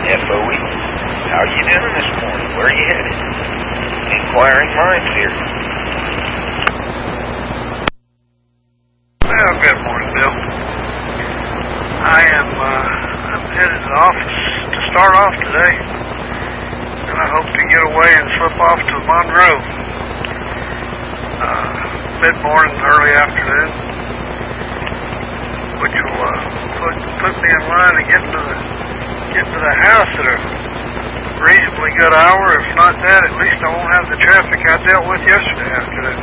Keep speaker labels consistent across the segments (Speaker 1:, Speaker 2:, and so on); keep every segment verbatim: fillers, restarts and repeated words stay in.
Speaker 1: F O E. How are you doing this morning? Where are you headed? Inquiring minds here.
Speaker 2: Well, good morning, Bill. I am uh, I'm headed to the office to start off today, and I hope to get away and slip off to Monroe uh, mid-morning, early afternoon, which will uh, put put me in line to get to the get to the house at a reasonably good hour. If not that, at least I won't have the traffic I dealt with yesterday afternoon.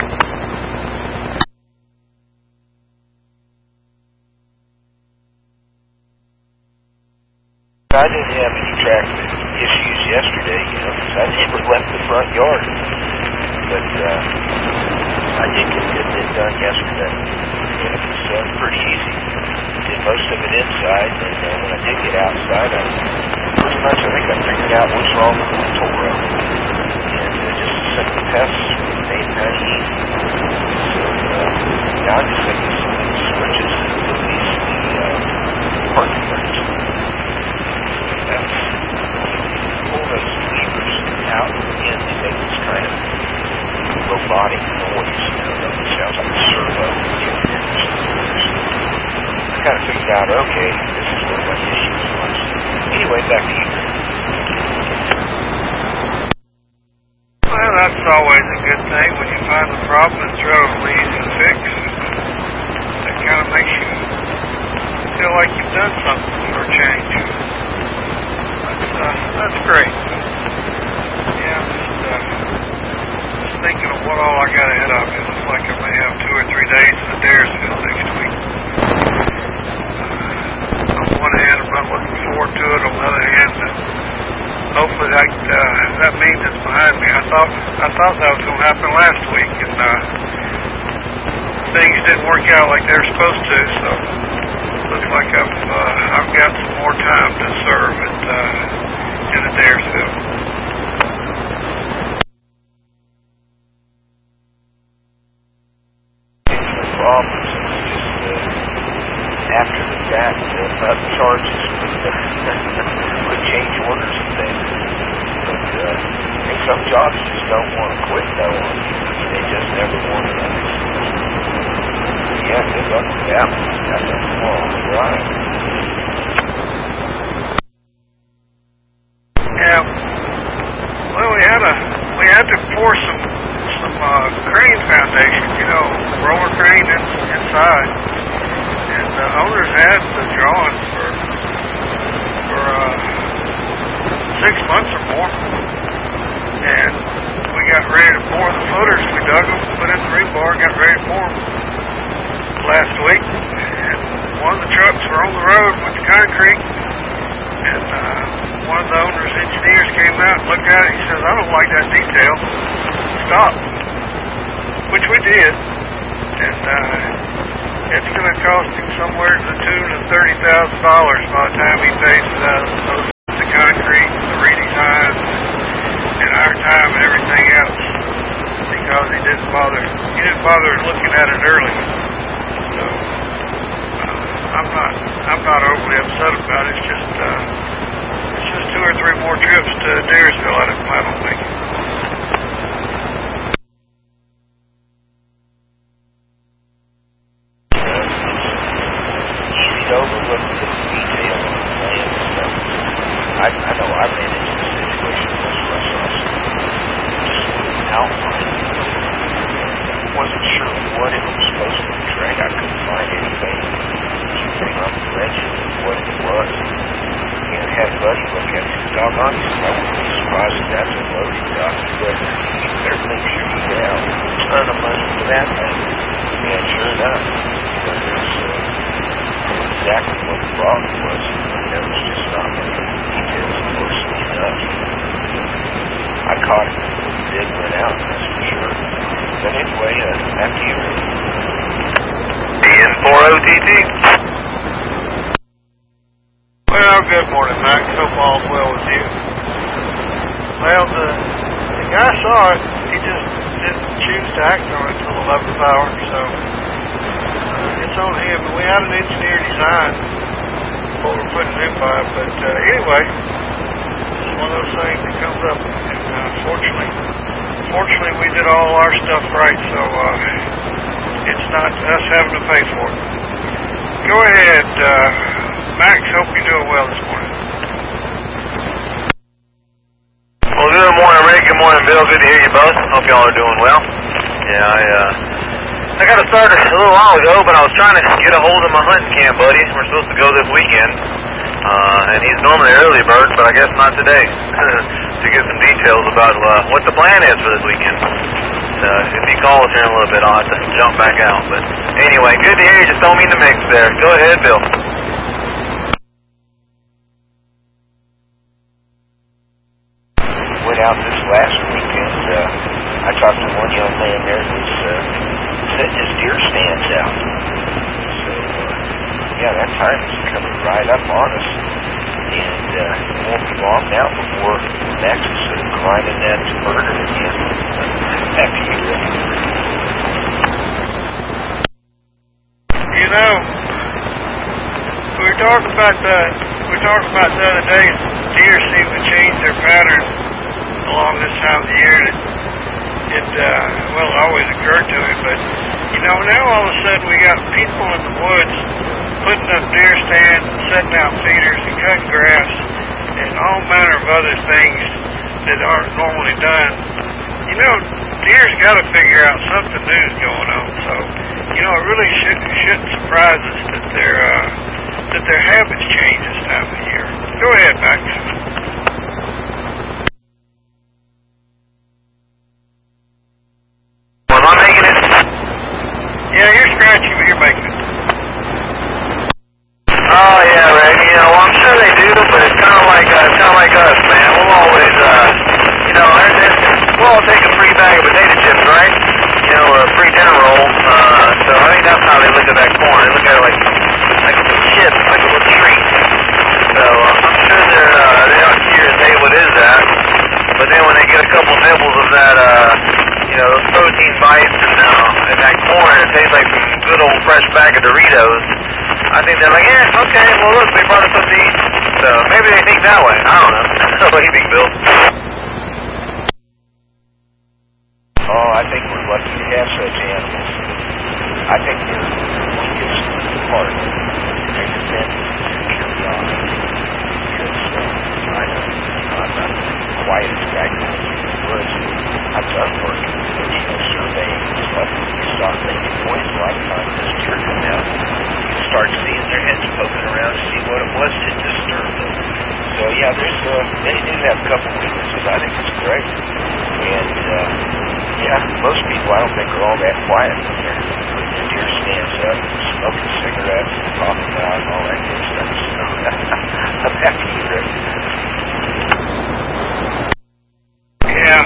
Speaker 1: I didn't have any traffic issues yesterday, you know, because I never left the front yard. But uh, I did get it done yesterday, and it was uh, pretty easy. Did most of it inside, and uh, when I did get outside, I pretty much, I think I figured out what's wrong with the Toro. And uh, just set the tests, made it nice and easy. So uh, now I just think it's some switches and release the uh, parking brakes. That's, pull those levers out and in, they make this kind of robotic noise. You know, it sounds like a servo. I kind of figured out, okay, this is what my issues was. Anyway, back to you.
Speaker 2: Well, that's always a good thing when you find the problem. It's relatively easy to fix. That kind of makes you feel like you've done something for a change. That's, uh, that's great. Yeah, I'm just, uh, just thinking of what all I got ahead of me. It looks like I may have two or three days in Adairsville next week. Uh, on one hand, I'm not looking forward to it. On the other hand, uh, hopefully that, uh, that means it's behind me. I thought I thought that was going to happen last week, and uh, things didn't work out like they were supposed to. So looks like I've uh, I've got some more time to serve at uh, in Adairsville.
Speaker 1: Problems. Just uh, after the fact, uh, up charges with change orders and things. But uh, and some jobs just don't want to quit though. I mean, they just never want to. Yeah, good luck with that one. That's a small ride.
Speaker 2: Yeah. Well, we had a we had to pour some some uh, crane foundation, you know, roller crane in, inside, and the owners had the drawings for for uh, six months or more, and we got ready to pour the footers. We dug them, put in the rebar, got ready to pour them last week, and one of the trucks were on the road with the concrete, and uh, one of the owner's engineers came out and looked at it. He says, "I don't like that detail. Stop." Which we did, and uh, it's going to cost him somewhere to the tune of thirty thousand dollars by the time he pays for that, those, the concrete, the redesign, and our time and everything else, because he didn't bother. He didn't bother looking at it early. So uh, I'm not I'm not overly upset about it. It's just uh, it's just two or three more trips to Adairsville. I didn't plan on making.
Speaker 1: Easy to overlook the detail of the plan and stuff. I, I know I ran into a situation once where I saw some outline. I wasn't sure what it was supposed to portray. I couldn't find anything. Anything on the legend of what it was. And I had a buddy look at it and said, "Doggone," he said, "I wouldn't be surprised if that's a loading dock. But you better make sure you get out a ton of money for that thing." And sure enough, you know, there's uh, exactly what the problem was. You know, it's just not making the details closely enough. I caught it when the bid went out, that's for sure. But anyway, uh, back to you.
Speaker 2: B N four O T T. Well, good morning, Max. Hope all's well with you. Well, the, the guy saw it. He just didn't choose to act on it until the eleventh hour, so uh, it's on him. But we had an engineer design what we're putting in by it. But uh, anyway, it's one of those things that comes up. And uh, fortunately, fortunately, we did all our stuff right, so uh, it's not us having to pay for it. Go ahead, uh, Max. Hope you're doing well this morning.
Speaker 3: Well, good morning, Rick. Good morning, Bill. Good to hear you both. Hope y'all are doing well. Yeah, I uh, I got started a little while ago, but I was trying to get a hold of my hunting camp buddy. We're supposed to go this weekend, uh, and he's normally an early bird, but I guess not today. To get some details about uh, what the plan is for this weekend. Uh, if he calls here in a little bit, I'll have to jump back out. But anyway, good to hear you. Just throw me in the mix there. Go ahead, Bill.
Speaker 1: Went out this last weekend. Uh, I talked to one young man there who's uh, setting his deer stands out. So, uh, yeah, that time is coming right up on us. And uh, it won't be long now before Max is uh, climbing that murder again. Back to you, Rick.
Speaker 2: You know, we were talking about the we were talking about the other day. Deer seem to change their pattern along this time of the year. It, it uh, well, it always occurred to me, but you know, now all of a sudden we got people in the woods putting up deer stands, and setting out feeders, and cutting grass, and all manner of other things that aren't normally done. You know, deer's got to figure out something new is going on. So, you know, it really should, shouldn't surprise us that their uh, that their habits change this time of the year. Go ahead, Max.
Speaker 3: Am I making it?
Speaker 2: Yeah, you're scratchy, but you're making it.
Speaker 3: Oh yeah, Rick. You know, well, I'm sure they do, but it's kind of like uh, it's kind of like us, man. We'll always, uh, you know, it, it, we'll all take a free bag of potato chips, right? You know, or a free dinner roll. Uh, so I think that's how they look at that corn. They look at it like like a chips, like a little treat. So uh, I'm sure they're uh, they aren't curious, hey, what is that? But then when they get a couple nibbles of that, uh, you know, those protein bites and, uh, and that corn, it tastes like some good old fresh bag of Doritos. I think they're like, yeah, okay, well look, they brought us something to eat. So maybe they think that way. I don't know. What do you think, Bill?
Speaker 1: Oh, I think we're lucky to have such animals. I think they're the weakest part of their defense and curiosity. Because uh, I know I'm not the quietest guy going through the woods. I've done work in the woods, you know, surveying and stuff. You start thinking, boy, it's a lot of time this deer come out. You start seeing their heads poking around to see what it was that disturbed them. So yeah, there's uh, they do have a couple weaknesses. I think it's great. And uh, yeah, most people I don't think are all that quiet when they're putting their deer stands up, smoking cigarettes, and talking about and all that good stuff. So I'm happy to hear it.
Speaker 2: Yeah.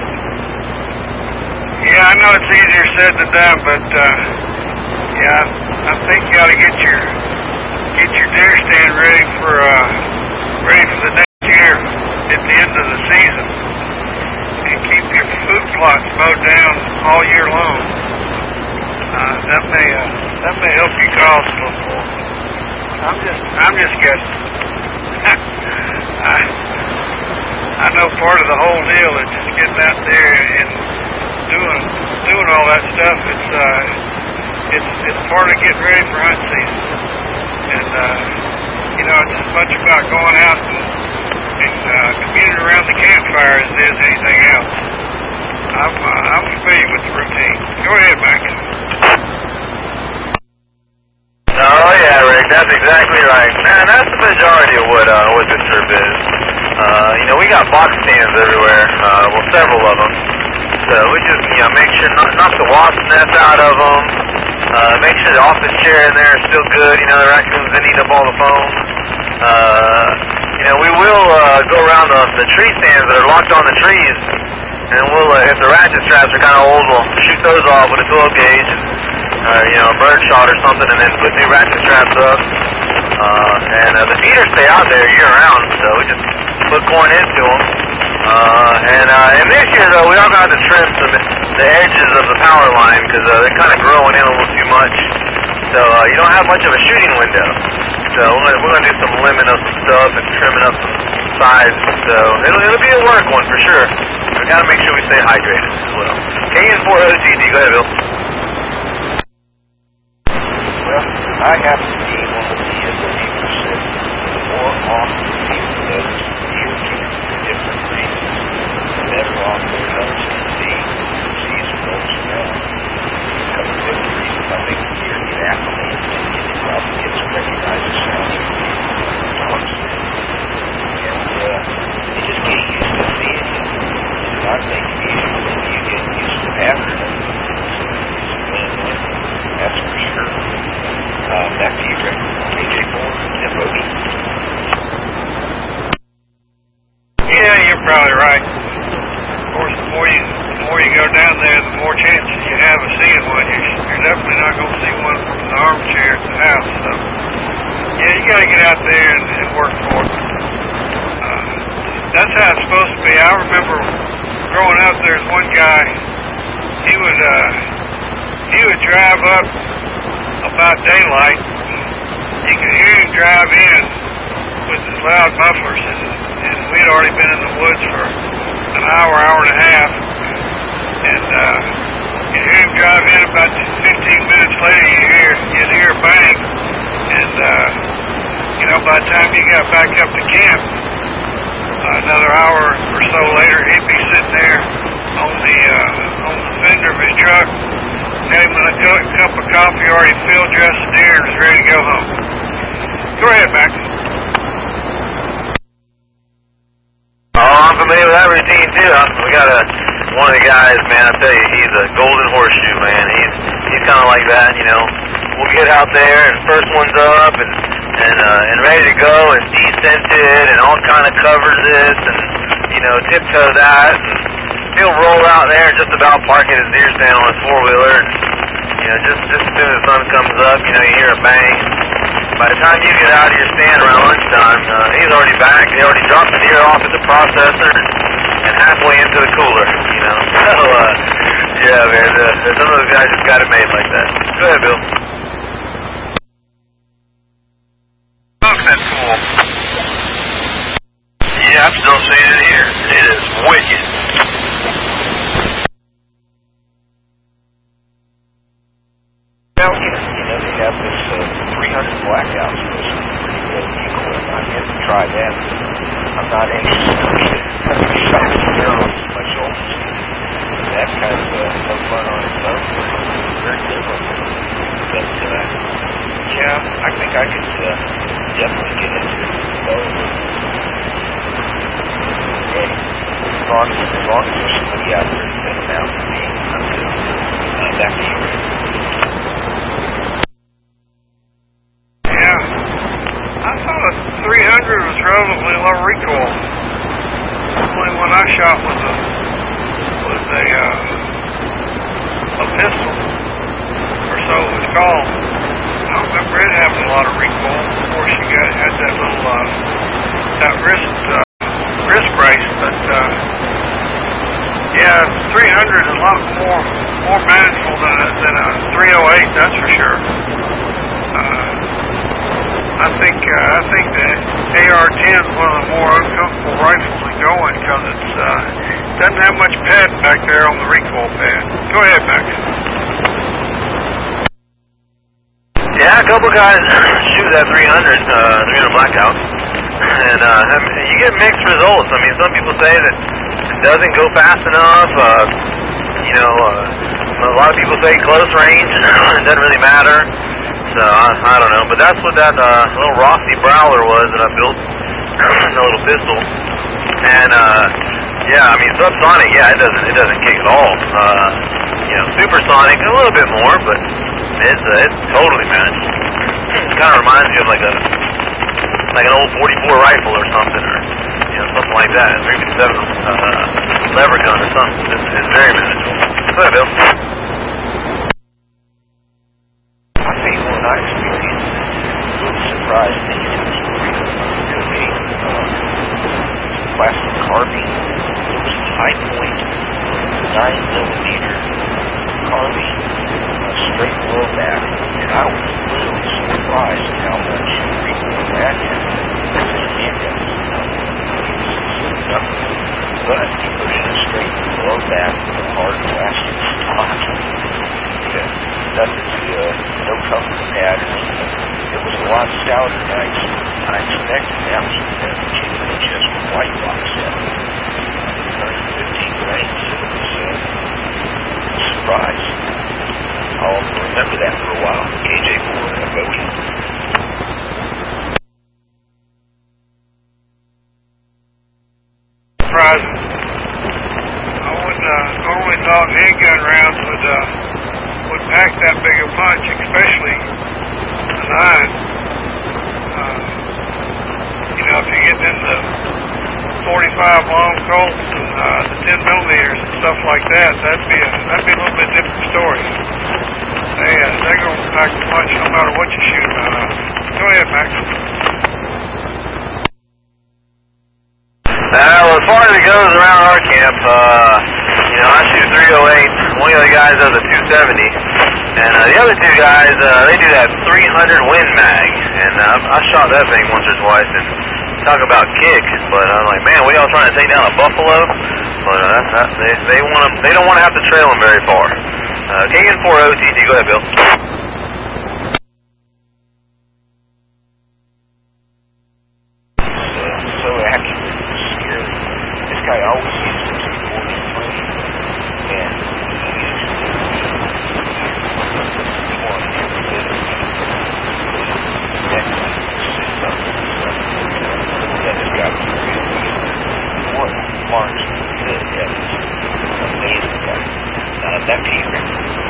Speaker 2: Yeah, I know it's easier said than done, but uh, yeah, I think you ought to get your get your deer stand ready for uh, ready for the next year at the end of the season, and keep your food plots mowed down all year long. Uh, that may uh, that may help you cause a little more. I'm just I'm just guessing. I I know part of the whole deal is just getting out there and doing doing all that stuff. It's uh it's it's part of getting ready for hunt season. And uh you know, it's as much about going out and, and uh communing around the campfire as it is anything else. I'm uh, I'm familiar with the routine. Go ahead, Max.
Speaker 3: Oh yeah, Rick, that's exactly right. Man, that's the majority of what uh, what this trip is. Uh, you know, we got box stands everywhere, uh, well, several of them. So we just, you know, make sure not knock the wasp nest out of them. Uh, make sure the office chair in there is still good. You know, the raccoons didn't eat up all the foam. Uh, you know, we will uh, go around the, the tree stands that are locked on the trees, and we'll, uh, if the ratchet straps are kind of old, we'll shoot those off with a twelve gauge. Uh, you know, a bird shot or something, and then put new ratchet straps up. Uh, and uh, the feeders stay out there year-round, so we just put corn into them. Uh, and, uh, and this year, though, we are going to have to trim some, the edges of the power line, because uh, they're kind of growing in a little too much. So uh, you don't have much of a shooting window. So we're gonna, we're gonna do some limbing of some stuff and trimming up some sides. So it'll it'll be a work one for sure. We gotta make sure we stay hydrated as well. K N four O T D, go ahead, Bill.
Speaker 1: Well, I happen to be one of the believers that the more often people notice deer teeth for different reasons, the better off their nose can be when the season rolls around. Because of different reasons, I think the deer get acclimated and it probably gets to recognize the sounds of the dogs. And uh, they just get used to seeing it. And I think usually you get used to having it. It's a win-win. That's for sure. Uh, back to you, Rick. K J four, F O D.
Speaker 2: Yeah, you're probably right. Of course, the more you the more you go down there, the more chances you have of seeing one. You're, you're definitely not going to see one from the armchair at the house. So, yeah, you got to get out there and, and work for it. Uh, that's how it's supposed to be. I remember growing up, there's one guy. He would uh, he would drive up about daylight. You could hear him drive in with his loud mufflers, and, and we'd already been in the woods for an hour, hour and a half, and uh, you'd hear him drive in. About fifteen minutes later, you hear you'd hear a bang, and uh, you know, by the time you got back up to camp, uh, another hour or so later, he'd be sitting there on the uh, on the fender of his truck. Had him with a cup of coffee already filled, dressed the deer, and was ready to go home. Go ahead, Max.
Speaker 3: Oh, I'm familiar with that routine too. We got a one of the guys, man. I tell you, he's a golden horseshoe, man. He's he's kind of like that, you know. We'll get out there and first one's up and and uh, and ready to go and descented and all kind of covers this and you know tiptoe that. And he'll roll out there and just about parking his deer stand on his four wheeler. And, you know, just just as soon as the sun comes up, you know, you hear a bang. By the time you get out of your stand around lunchtime, uh, he's already back. He already dropped the deer off at the processor and halfway into the cooler, you know. So, uh, yeah, man, the, the, some of those guys just got it made like that. Go ahead, Bill.
Speaker 2: Look at that pool.
Speaker 1: Yeah, I'm still seeing it here. It is wicked. Well, you know, you know they have this uh, three hundred blackout supposed to be pretty good decoy. I haven't tried that. I'm not anxious to shot with arrows as much old. That's kind of uh, no fun on its own. Very good one. But, uh, yeah, I think I could uh, definitely get into it with both. And as long as, as long as there's somebody out there that's been around for me, I'm good. Uh, back to you, Rick.
Speaker 2: Yeah. I thought a three hundred was relatively low recoil. Only one I shot was a was a uh, a pistol, or so it was called. I don't remember it having a lot of recoil. Of course, you got had that little uh, that wrist uh, wrist brace, but uh, yeah, three hundred is a lot more more manageable than a, than a three oh eight. That's for sure. Uh, I think uh, I think the A R ten is one of the more uncomfortable rifles to go in because it's uh, doesn't have much pad back there on the recoil pad. Go ahead, Max.
Speaker 3: Yeah, a couple guys shoot that three hundred, uh, three hundred blackout, and uh, I mean, you get mixed results. I mean, some people say that it doesn't go fast enough. Uh, you know, uh, a lot of people say close range. It doesn't really matter. So, I, I don't know, but that's what that uh, little Rossi Prowler was that I built, the little pistol. And, uh, yeah, I mean, subsonic, yeah, it doesn't it doesn't kick at all. Uh, you know, supersonic, a little bit more, but it's uh, it's totally manageable. It kind of reminds me of like a, like an old forty-four rifle or something, or, you know, something like that, a three fifty-seven uh, lever gun or something. It's, it's very manageable. Go ahead, Bill.
Speaker 1: I think when I experienced it, it really surprised me. It was really uh, plastic carbine. It was High Point nine millimeter carbine uh, straight below back, and I was literally surprised at how much recoil that had. This is a handgun, nothing. But he put in a straight below back with a hard plastic stock. Yeah, nothing to, uh, no comfort pad or anything. It was a lot stouter than I, I expected. That was a Virginia Winchester white box set. one hundred fifteen grains. It was uh, a surprise. I'll remember that for a while. K J four and a Bowie.
Speaker 2: Surprising. I wouldn't uh, normally thought handgun rounds would uh, would pack that big a punch, especially a nine. Uh, you know, if you get into forty-five long Colts and uh, the ten millimeters and stuff like that, that'd be a that'd be a little bit different story. They uh, they're gonna pack the punch no matter what you shoot. Uh, go ahead, Max.
Speaker 3: Uh, well, as far as it goes around our camp, uh, you know, I shoot three oh eight. One of the guys does a two seventy, and uh, the other two guys, uh, they do that three hundred Win Mag, and uh, I shot that thing once or twice, and talk about kick, but I'm like, man, we all trying to take down a buffalo, but uh, that's, that's, they, they want they don't want to have to trail them very far. Uh, K N four O T T, go ahead, Bill.
Speaker 1: So accurate, scary. This guy always uses a two forty-three, and he wanted to get rid of it. That sits up and stuff. Yeah, this guy was really good. What marks good at it. Amazing guy. Uh, that Peter.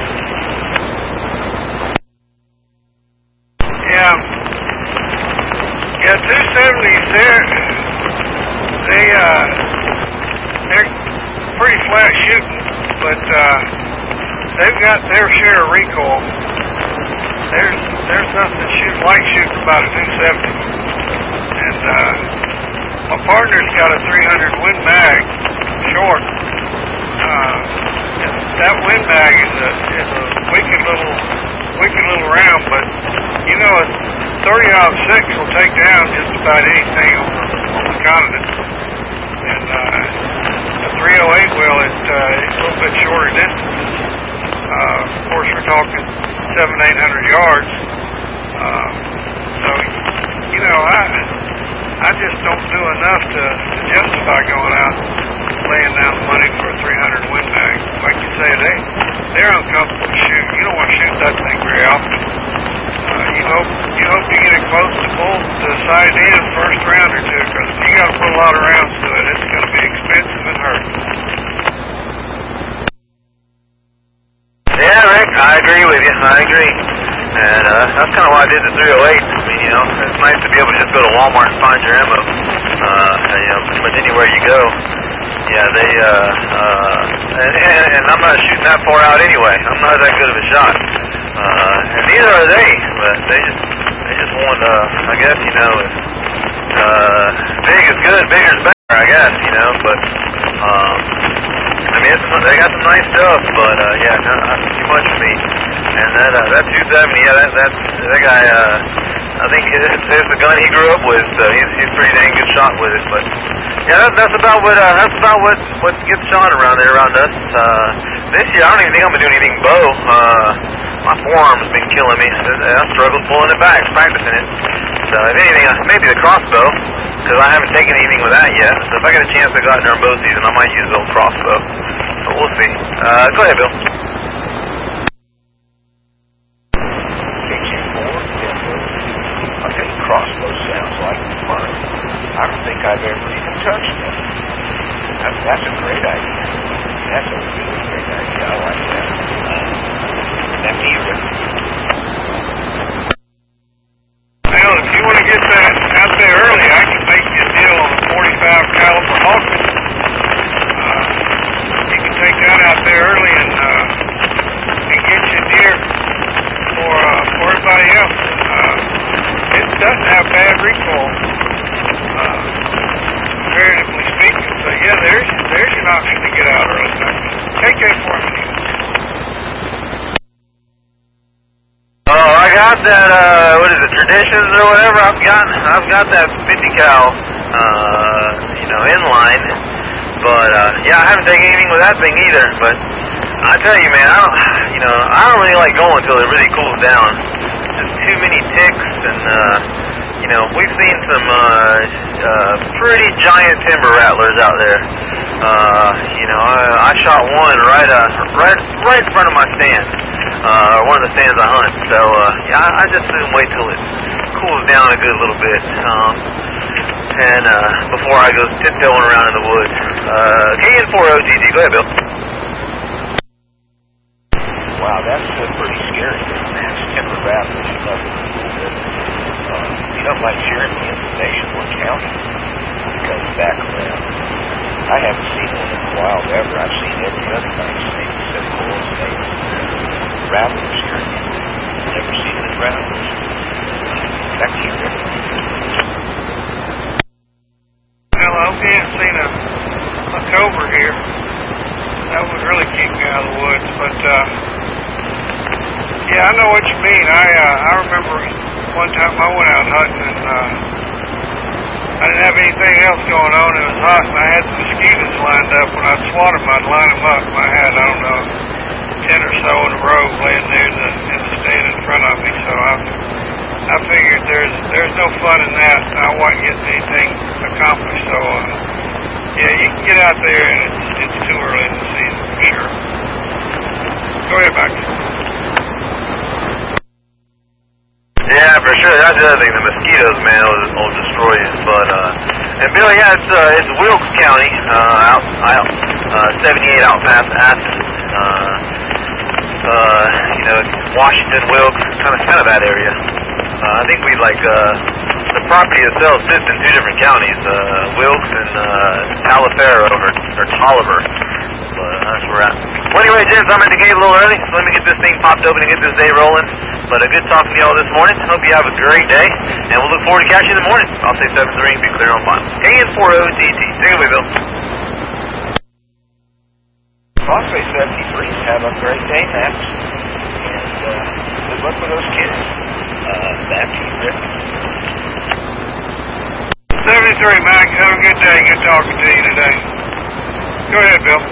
Speaker 2: Yeah. Yeah, two seventies, they're, they, uh, they're pretty flat shooting, but, uh, they've got their share of recoil. There's, there's nothing that shoots like shooting about a two seventy. And, uh, my partner's got a three hundred Win Mag, short. Uh, and that Win Mag is a, is a wicked little, wicked little round, but, you know, a thirty aught six will take down just about anything on the, on the continent. And, uh, the three oh eight will, it, uh, it's a little bit shorter distances. Uh, of course, we're talking seven, eight hundred yards. Uh, so, you know, I, I just don't do enough to, to justify going out and laying down money for a three hundred Win Mag. Like you say, they, they're uncomfortable to shoot. You don't want to shoot that thing very often. Uh, you hope you hope you get it close to full to sight in first round or two, because if you got to put a lot of rounds to it, it's going to be expensive and hurt.
Speaker 3: Yeah, Rick, I agree with you. I agree. And uh, that's kind of why I did the three oh eight. I mean, you know, it's nice to be able to just go to Walmart and find your ammo. Uh, you know, pretty much anywhere you go. Yeah, they, uh, uh, and, and, and I'm not shooting that far out anyway. I'm not that good of a shot. Uh, and neither are they, but they just, they just want, uh, I guess, you know, uh, big is good, bigger is better, I guess, you know, but, um, I mean, it's, they got some nice stuff, but, uh, yeah, not, not too much for me. And that, uh, that two seventy, yeah, that, that, that guy, uh, I think it's, it's the gun he grew up with, so he's, he's a pretty dang good shot with it, but, yeah, that, that's about what, uh, that's about what, what gets shot around there, around us. Uh, this year, I don't even think I'm gonna do anything bow. Uh, my forearm's been killing me. I struggled pulling it back, practicing it. So, if anything, uh, maybe the crossbow, because I haven't taken anything with that yet. So, if I get a chance to go out during bow season, I might use the old crossbow. But we'll see. Uh, go ahead, Bill.
Speaker 1: K J four, I think crossbow sounds like fun. I don't think I've ever even touched them. That, that's a great idea. That's a really great idea. I like that. Uh, that Peter.
Speaker 2: Well, if you want to get that out there early, I can make you a deal on a forty-five caliber Hawkins. Uh, you can take that out there early and uh, and get you a deer for uh, for everybody else. Uh, it doesn't have bad recoil, uh, comparatively speaking. So yeah, there's there's an option to get out early. Take that for me.
Speaker 3: that, uh, what is it, Traditions or whatever. I've got, I've got that fifty cal, uh, you know, in line. But, uh, yeah, I haven't taken anything with that thing either. But I tell you, man, I don't, you know, I don't really like going until it really cools down. There's too many ticks, and, uh, you know, we've seen some, uh, uh, pretty giant timber rattlers out there. Uh, you know, I, I shot one right, uh, right, right in front of my stand, uh, one of the stands I hunt. So, uh, yeah, I, I just soon wait till it cools down a good little bit, um, and, uh, before I go tiptoeing around in the woods. Uh, K N four O T T, go ahead, Bill.
Speaker 1: Wow, that's uh, pretty scary. Man, timber rattlers, you love it a little bit. Uh, you don't like sharing the information what county it comes back around. I haven't seen one in a while ever. I've seen every other kind of snake except coral snakes and rattlers here. Never seen any rattlers. Back to you, Rick.
Speaker 2: Well, I hope you haven't seen a, a cobra here. That would really keep me out of the woods. But, uh, yeah, I know what you mean. I uh, I remember one time I went out hunting and uh, I didn't have anything else going on. It was hot and I had mosquitoes lined up. When I'd swat them, I'd line them up. I had, I don't know, ten or so in a row laying there in the, in the stand in front of me. So I, I figured there's there's no fun in that. I wasn't getting anything accomplished. So, uh, yeah, you can get out there and it's, it's too early in the season for sure. Go ahead, Max.
Speaker 3: Yeah, for sure. That's the other thing. The mosquitoes, man, will, will destroy you. But, uh, and Bill, yeah, it's, uh, it's Wilkes County, uh, out, out, uh, seventy-eight out past Athens. Uh, uh, you know, Washington, Wilkes, kind of, kind of that area. Uh, I think we like, uh, the property itself sits in two different counties, uh, Wilkes and, uh, Taliaferro, or, or Tolliver. But that's where we're at. Well, anyway, gents, I'm at the gate a little early, so let me get this thing popped open and get this day rolling. But a uh, good talking to y'all this morning. Hope you have a great day, and we'll look forward to catching you in the morning. I'll say seven three and be clear on final. K N four O T T. Take it away, Bill.
Speaker 1: Phosphate seventy-three, have a great day, Max. And uh, good luck with those kids. Uh, back to you, Rick.
Speaker 2: seventy-three, Max. Have a good day. Good talking to you today. Go ahead, Bill.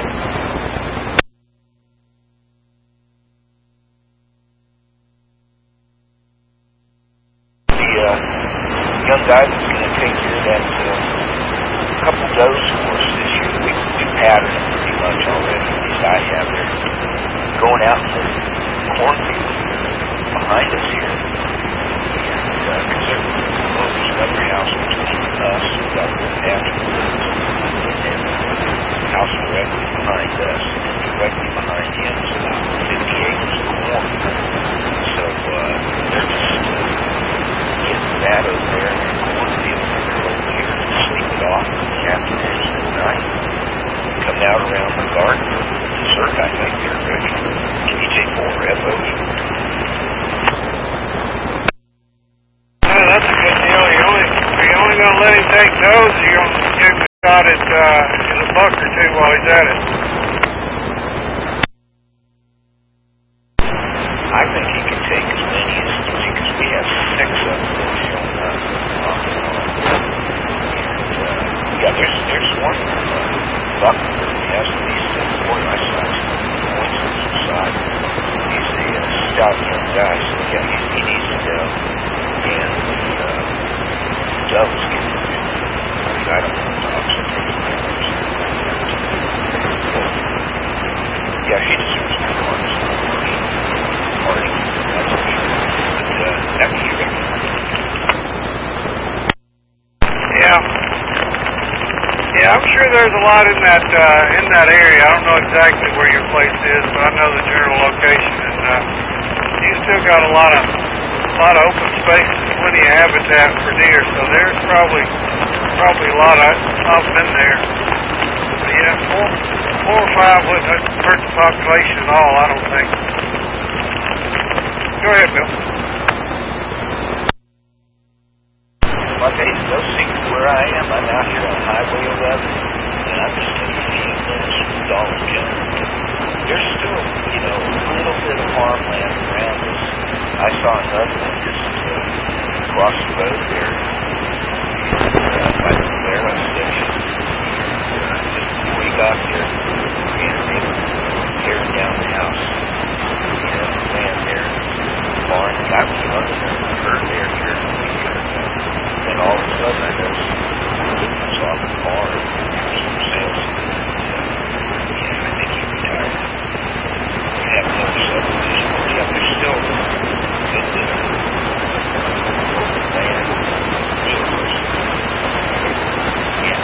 Speaker 1: Young guy that's going to take care of that uh, couple does for us this year. We, we patterned it pretty much already. These guys have there going out in the cornfield behind us here. And because uh, well, there's another house between us, we've got the pasture, and then the house directly behind us, directly behind him is about fifty acres of corn. So uh, they're just uh, getting that over there in the cornfield, and they're over here and sleep it off in the afternoons and at night. Come out around the garden for dessert, I think they're Rick. Can you take more F Os?
Speaker 2: Yeah, that's a good deal. You're only, you're only going to let him take those, or you're going to give him a shot at uh, in a buck or two while he's at it.
Speaker 1: I think he can take as many as three, because we have six of them that are showing up off and on. And, uh, yeah, there's, there's one uh, buck that has at least uh, four nice size points on the side. He's a uh, stout young guy, so yeah, he, he needs to go. And uh, the doves get him. I don't know the dogs are taking members. Yeah, she deserves to go on this party. That's for sure. But uh, that was your record.
Speaker 2: Yeah. Yeah, I'm sure there's a lot in that uh, in that area. I don't know exactly where your place is, but I know the general location, and uh, you still got a lot of a lot of open spaces, plenty of habitat for deer. So there's probably probably a lot of of them in there. But yeah, four four or five wouldn't hurt the population at all, I don't think. Go ahead, Bill.
Speaker 1: like I used to go see where I am. I'm out here on Highway eleven, and I'm just a few minutes from Dollar General. There's still, you know, a little bit of farmland around us. I saw another one just uh, across the road there, uh, by the Valero station. Uh, just before we got there, and they were tearing down the house. You know, the land there, the barn. The guy was running there, I heard there here. And all of a sudden, I noticed footprints off the barn. There was some sales. Yeah, I think he retired. We have another subdivision. Yeah, there's still a good bit of open land. Yeah.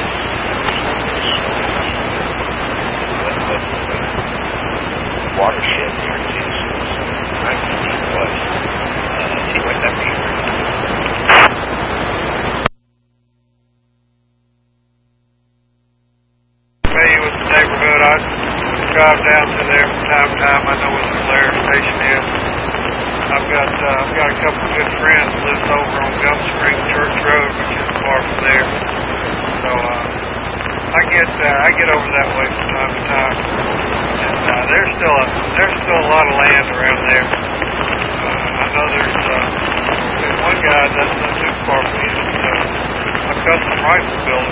Speaker 1: But, but the watershed there, too, so I think it was. Uh, anyway, that being
Speaker 2: neighborhood. I drive down to there from time to time. I know where the Valero station is. I've got uh, I've got a couple of good friends that live over on Gum Spring Church Road, which is far from there. So uh, I get uh, I get over that way from time to time. And uh, there's still a there's still a lot of land around there. Uh, I know there's uh, there's one guy that's not too far from me. That's uh, a custom rifle builder.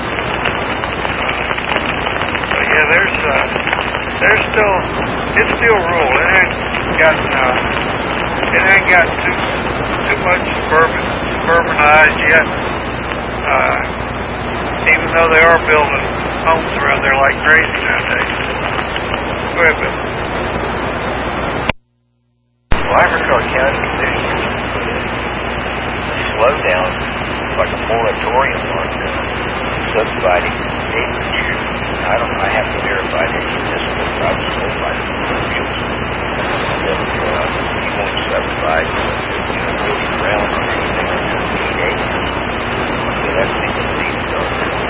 Speaker 2: Yeah, there's uh, there's still it's still rural. It ain't got uh, it ain't got too too much suburban suburbanized yet. Uh, even though they are building homes around there like crazy nowadays. Go ahead, Bill.
Speaker 1: Well, Agriculture County Commission put a slowdown, like a moratorium on uh, subdividing acreage. I don't. I have to verify that this was probably sold by the commercials. That uh, you won't subdivide, you know, building around on anything under eight acres. So that's the legal done.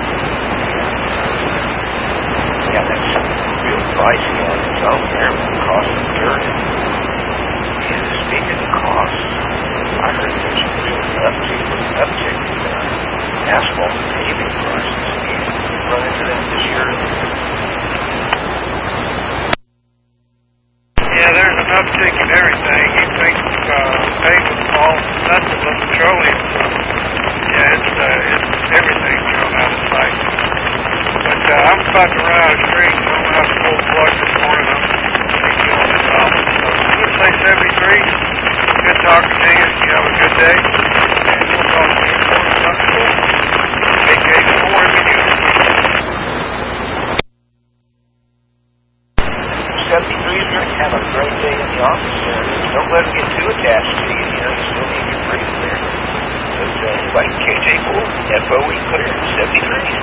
Speaker 1: Yeah, that's real pricey on its own there with the cost of dirt. And speaking of costs, I heard there's a real uptick, uptick in uh, asphalt and paving prices. Run into that this year.
Speaker 2: Yeah, there's an uptick in everything. You think uh, paving costs nothing but petroleum. Yeah, it's uh, it's everything's thrown out of sight. But uh, I'm about to run out of street. I'm gonna have to pull the plug this morning. I'm thinking on this office. So let's say seventy-three. Good talking to you. You have a good day. And we'll talk to you for something. Vacation four in the unit.
Speaker 1: seventy-three is going to have a great day in the office there. Don't let them get too attached to you. You know, you still need your freedom there. But uh, like K J four, F O E clear, seventy-three.